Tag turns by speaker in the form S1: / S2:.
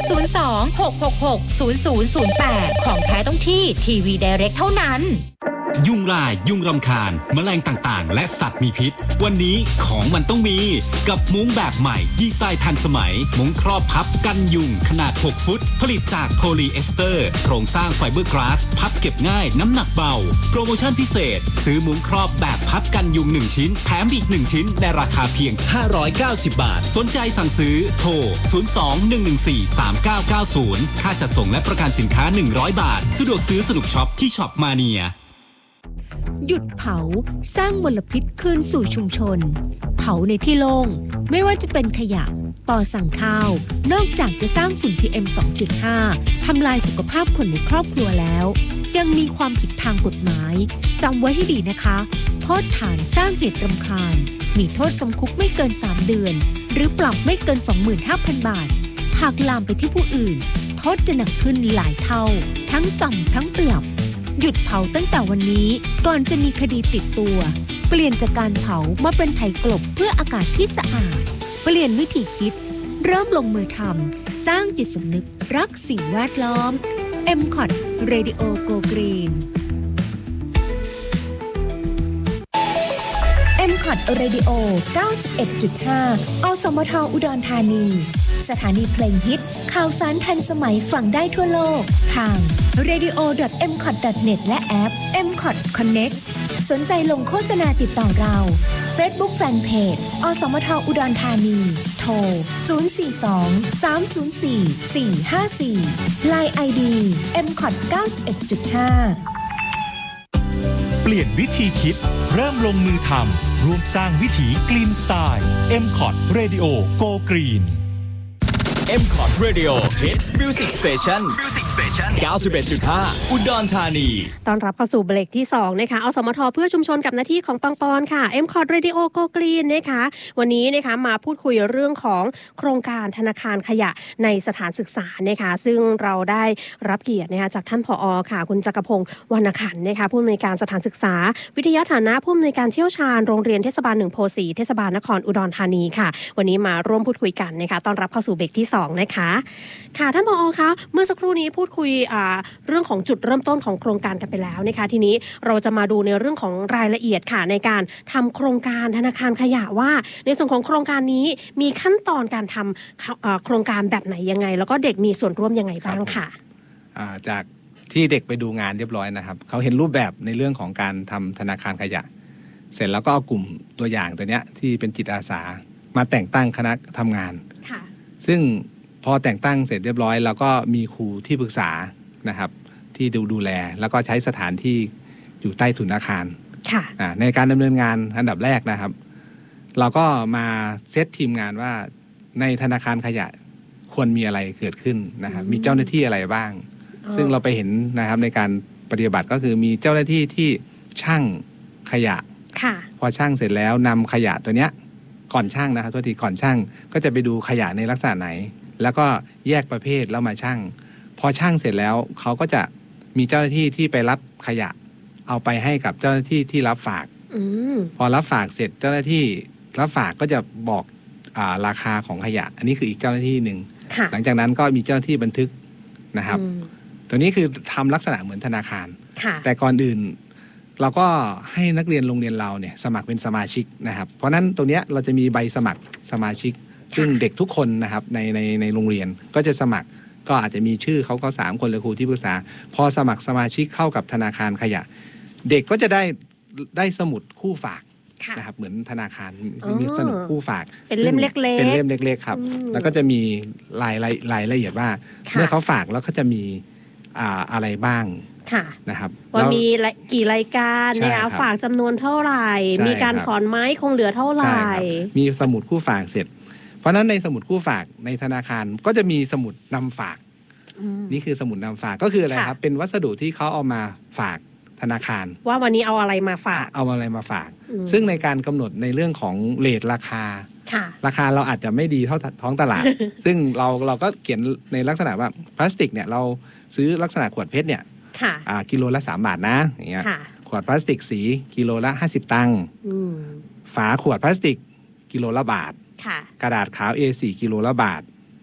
S1: 02-666-0008ของแท้ต้องที่ทีวีไดเรกเท่านั้น
S2: ยุงลายยุงรำคาญแมลงต่างๆและสัตว์มีพิษวันนี้ของมันต้องมีกับมุ้งแบบใหม่ดีไซน์ทันสมัยมุ้งครอบพับกันยุงขนาด6ฟุตผลิตจากโพลีเอสเตอร์โครงสร้างไฟเบอร์กลาสพับเก็บง่ายน้ำหนักเบาโปรโมชั่นพิเศษซื้อมุ้งครอบแบบพับกันยุง1ชิ้นแถมอีก1ชิ้นในราคาเพียง590 บาทสนใจสั่งซื้อโทร02-114-3990ค่าจัดส่งและประกันสินค้า100 บาทสะดวกซื้อสนุกช็อปที่ช็อปมาเนีย
S3: หยุดเผาสร้างมลพิษคืนสู่ชุมชนเผาในที่โล่งไม่ว่าจะเป็นขยะต่อสั่งข้าวนอกจากจะสร้างฝุ่น PM 2.5 ทำลายสุขภาพคนในครอบครัวแล้วยังมีความผิดทางกฎหมายจำไว้ให้ดีนะคะโทษฐานสร้างเหตุรำคาญมีโทษจำคุกไม่เกิน3 เดือนหรือปรับไม่เกิน 25,000 บาทหากลามไปที่ผู้อื่นโทษจะหนักขึ้นหลายเท่าทั้งจำทั้งปรับหยุดเผาตั้งแต่วันนี้ก่อนจะมีคดีติดตัวเปลี่ยนจากการเผามาเป็นไถกลบเพื่ออากาศที่สะอาดเปลี่ยนวิธีคิดเริ่มลงมือทำสร้างจิตสำนึกรักสิ่งแวดล้อม MCOT Radio Go Green MCOT Radio 91.5 อสมทอุดรธานีสถานีเพลงฮิตข่าวสารทันสมัยฟังได้ทั่วโลกทาง radio.mcot.net และแอป MCOT Connect สนใจลงโฆษณาติดต่อเรา Facebook Fanpage อสมทอุดรธานีโทร 042-304-454 LINE ID MCOT 91.5
S4: เปลี่ยนวิธีคิดเริ่มลงมือทำร่วมสร้างวิถี Green Style MCOT Radio Go Green
S5: MCOT Radio Hit Music Station 91.5 อุดรธานี
S6: ตอนรับเข้าสู่เบรกที่2นะคะอสมทเพื่อชุมชนกับหน้าที่ของปังปอนค่ะ MCOT Radio Go Green นะคะวันนี้นะคะมาพูดคุยเรื่องของโครงการธนาคารขยะในสถานศึกษานะคะซึ่งเราได้รับเกียรตินะคะจากท่านผอ.ค่ะคุณจักรพงศ์วรรณขันธ์นะคะผู้อำนวยการสถานศึกษาวิทยาฐานะผู้อำนวยการเชี่ยวชาญโรงเรียนเทศบาล1โพสีเทศบาลนครอุดรธานีค่ะวันนี้มาร่วมพูดคุยกันนะคะต้อนรับเข้าสู่เบรกที่2นะคะค่ะท่านผอ.คะเมื่อสักครู่นี้พูดคุยเรื่องของจุดเริ่มต้นของโครงการกันไปแล้วนะคะทีนี้เราจะมาดูในเรื่องของรายละเอียดค่ะในการทำโครงการธนาคารขยะว่าในส่วนของโครงการนี้มีขั้นตอนการทำโครงการแบบไหนยังไงแล้วก็เด็กมีส่วนร่วมยังไงบ้างค่ะ
S7: จากที่เด็กไปดูงานเรียบร้อยนะครับเขาเห็นรูปแบบในเรื่องของการทำธนาคารขยะเสร็จแล้วก็เอากลุ่มตัวอย่างตัวเนี้ยที่เป็นจิตอาสามาแต่งตั้งคณะทำงานซึ่งพอแต่งตั้งเสร็จเรียบร้อยแล้วก็มีครูที่ปรึกษานะครับที่ดูแลแล้วก็ใช้สถานที่อยู่ใต้ถุนอาคารในการดำเนินงานอันดับแรกนะครับเราก็มาเซตทีมงานว่าในธนาคารขยะควรมีอะไรเกิดขึ้นนะครับมีเจ้าหน้าที่อะไรบ้างซึ่งเราไปเห็นนะครับในการปฏิบัติก็คือมีเจ้าหน้าที่ที่ชั่งขยะพอชั่งเสร็จแล้วนำขยะตัวเนี้ยก่อนชั่งนะครับก่อนชั่งก็จะไปดูขยะในลักษณะไหนแล้วก็แยกประเภทแล้วมาชั่งพอชั่งเสร็จแล้วเขาก็จะมีเจ้าหน้าที่ที่ไปรับขยะเอาไปให้กับเจ้าหน้าที่ที่รับฝากพอรับฝากเสร็จเจ้าหน้าที่รับฝากก็จะบอกราคาของขยะอันนี้คืออีกเจ้าหน้าที่หนึ่งหลังจากนั้นก็มีเจ้าหน้าที่บันทึกนะครับตัวนี้คือทำลักษณะเหมือนธนาคารแต่ก่อนอื่นเราก็ให้นักเรียนโรงเรียนเราเนี่ยสมัครเป็นสมาชิกนะครับเพราะนั้นตรงนี้เราจะมีใบสมัครสมาชิกซึ่งเด็กทุกคนนะครับในโรงเรียนก็จะสมัครก็อาจจะมีชื่อเขาก็3คนเลยครูที่ปรึกษาพอสมัครสมาชิกเข้ากับธนาคารขยะเด็กก็จะได้สมุดคู่ฝากนะครับเหมือนธนาคารมีสมุดคู่ฝาก
S6: เป็นเล่มเล็กๆ
S7: เป็นเล่มเล็กๆครับแล้วก็จะมีรายละเอียดว่าเมื่อเขาฝากแล้วเขาจะมีอะไรบ้างนะครับ
S6: ว่ามีกี่รายการนะคะฝากจำนวนเท่าไหร่มีการถอนไม้คงเหลือเท่าไหร่
S7: มีสมุดคู่ฝากเสร็จเพราะฉะนั้นในสมุดคู่ฝากในธนาคารก็จะมีสมุดนำฝากนี่คือสมุดนำฝากก็คืออะไรครับเป็นวัสดุที่เขาเอามาฝากธนาคาร
S6: ว่าวันนี้เอาอะไรมาฝาก
S7: ซึ่งในการกำหนดในเรื่องของเรทราคาเราอาจจะไม่ดีเท่าท้องตลาด ซึ่งเราก็เขียนในลักษณะว่าพลาสติกเนี่ยเราซื้อลักษณะขวดเพชรเนี่ยกิโลละ3 บาทนะอย่างเงี้ยขวดพลาสติกสีกิโลละ50 ตังค์ฝาขวดพลาสติกกิโลละบาทกระดาษขาว A4 กิโลละบาท